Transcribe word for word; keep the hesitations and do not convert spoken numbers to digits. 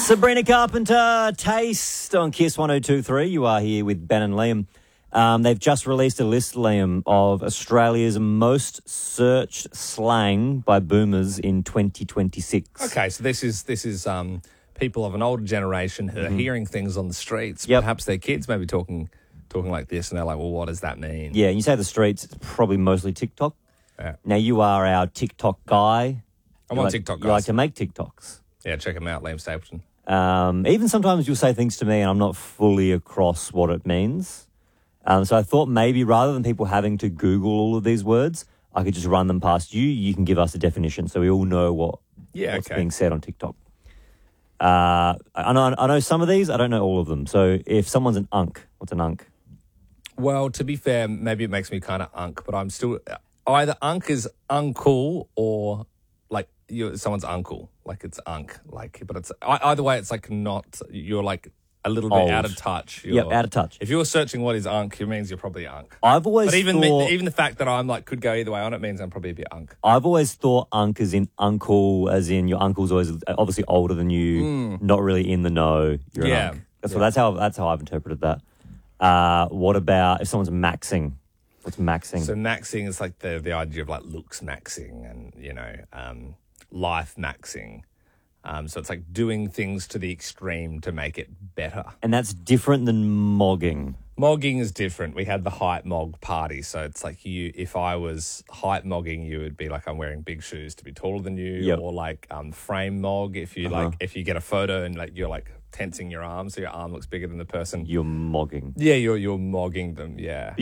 Sabrina Carpenter, Taste on Kiss one oh two point three. You are here with Ben and Liam. Um, they've just released a list, Liam, of Australia's most searched slang by boomers in twenty twenty-six. Okay, so this is this is um, people of an older generation who are Mm-hmm. hearing things on the streets. Yep. Perhaps their kids may be talking talking like this, and they're like, "Well, what does that mean?" Yeah, and you say the streets, it's probably mostly TikTok. Yeah. Now, you are our TikTok guy. I'm You on like, TikTok, You guys. like to make TikToks. Yeah, check them out, Liam Stapleton. Um, even sometimes you'll say things to me and I'm not fully across what it means. Um, so I thought maybe rather than people having to Google all of these words, I could just run them past you. You can give us a definition so we all know what, Yeah, what's okay. being said on TikTok. Uh, I know I know some of these. I don't know all of them. So if someone's an unk, what's an unk? Well, to be fair, maybe it makes me kind of unk, but I'm still either unk is uncool or like you're someone's uncle, like it's unk, like. But it's I- either way, it's like not you're like a little bit Old. out of touch. You're, Yep, out of touch. If you're searching what is unk, it means you're probably unk. I've always But even thought, me, even the fact that I'm like could go either way on it means I'm probably a bit unk. I've always thought unk as in uncle, as in your uncle's always obviously older than you, not really in the know. You're an Yeah. unk. That's Yeah. what, that's how that's how I've interpreted that. Uh, what about if someone's maxing? What's maxing? So maxing is like the the idea of like looks maxing and you know um, life maxing. Um, so it's like doing things to the extreme to make it better. And that's different than mogging. Mogging is different. We had the height mog party, so it's like you. If I was height mogging, you would be like I'm wearing big shoes to be taller than you, Yep. or like um, frame mog. If you Uh-huh. like, if you get a photo and like you're like tensing your arm so your arm looks bigger than the person. You're mogging. Yeah, you're you're mogging them. Yeah.